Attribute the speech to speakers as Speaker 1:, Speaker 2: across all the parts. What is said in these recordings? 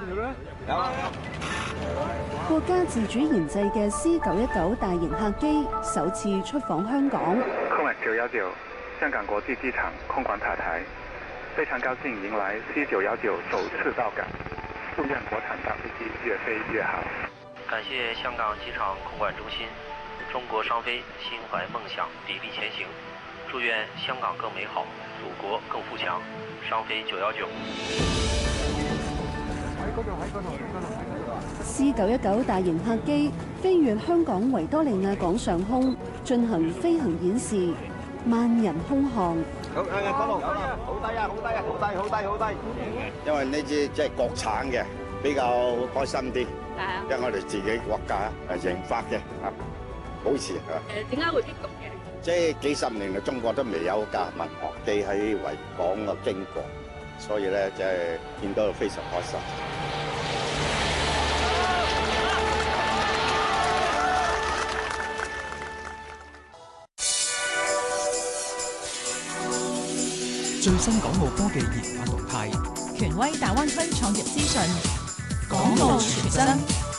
Speaker 1: 國家自主研製嘅 C919大型客機首次出訪香港。
Speaker 2: 空管919香港國際機場空管塔台，非常高興迎來 C919首次到港，祝願國產大飛機越飛越好。
Speaker 3: 感謝香港機場空管中心，中國商飛心懷夢想，砥礪前行。祝願香港更美好，祖國更富強。商飛919。
Speaker 1: C919大型客機飛越香港維多利亞港上空，進行飛行演示，萬人空巷。
Speaker 4: 好低啊！好低啊！好低啊！好低！好低！好低！因為呢支即係國產嘅，比較開心啲。係啊。因為我哋自己國家研發嘅啊，保持啊。
Speaker 5: 點解會激動嘅？
Speaker 4: 即係幾十年嚟，中國都未有架民航機喺維港嘅經過，所以咧即係見到非常開心。
Speaker 6: 最新港澳科技研發動態，
Speaker 7: 權威大灣區創業資訊，
Speaker 6: 港澳全真。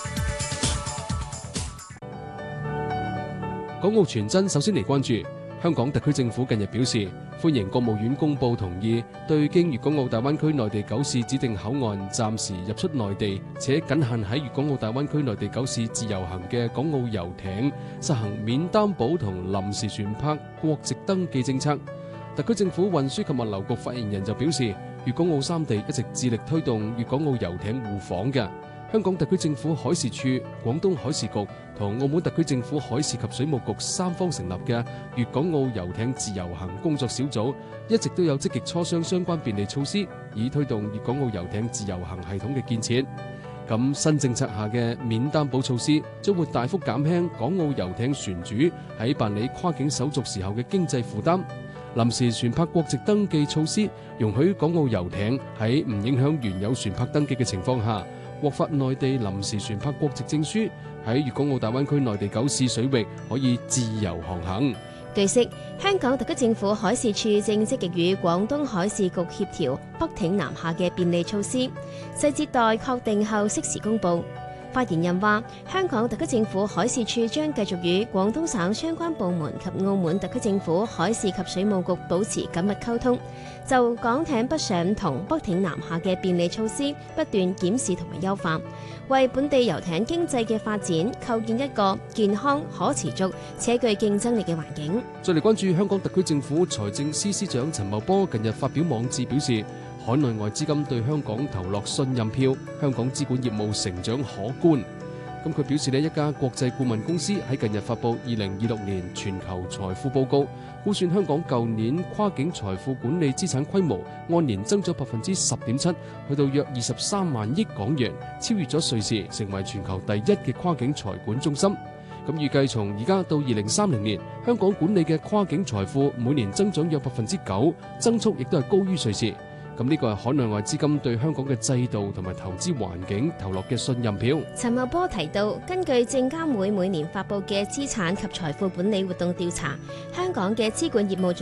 Speaker 8: 港澳全真首先嚟關注香港特區政府近日表示，歡迎國務院公佈同意對經粵港澳大灣區內地9市指定口岸暫時入出內地，且僅限喺粵港澳大灣區內地9市自由行嘅港澳遊艇實行免擔保同臨時船舶國籍登記政策。特區政府運輸及物流局發言人就表示，粵港澳三地一直致力推動粵港澳遊艇互訪嘅。香港特區政府海事處、廣東海事局同澳門特區政府海事及水務局三方成立嘅粵港澳遊艇自由行工作小組，一直都有積極磋商相關便利措施，以推動粵港澳遊艇自由行系統嘅建設。咁新政策下嘅免擔保措施，將會大幅減輕港澳遊艇船主喺辦理跨境手續時候嘅經濟負擔。臨時船舶國籍登記措施，容許港澳遊艇喺唔影響原有船舶登記嘅情況下，獲發內地臨時船舶國籍證書，喺粵港澳大灣區內地9市水域可以自由航行。
Speaker 9: 據悉，香港特區政府海事處正積極與廣東海事局協調北挺南下嘅便利措施，細節待確定後適時公佈。發言人話，香港特區政府海事處將繼續與廣東省相關部門及澳門特區政府海事及水務局保持緊密溝通，就港艇北上同北挺南下嘅便利措施不斷檢視同埋優化，為本地遊艇經濟嘅發展構建一個健康、可持續且具競爭力嘅環境。
Speaker 8: 再嚟關注香港特區政府財政司司長陳茂波近日發表網誌表示，海內外資金對香港投落信任票，香港資管業務成長可觀。咁佢表示呢，一家國際顧問公司喺近日發布2026年全球財富報告，估算香港舊年跨境財富管理資產規模按年增咗10.7%，去到約23萬億港元，超越咗瑞士，成為全球第一嘅跨境財管中心。咁預計從而家到2030年，香港管理嘅跨境財富每年增長約9%，增速亦都係高於瑞士。咁呢個係海內外資金對香港嘅制度同埋投資環境投落嘅信任票。
Speaker 9: 陳茂波提到，根據證監會每年發布嘅資產及財富管理活動調查，香港嘅資管業務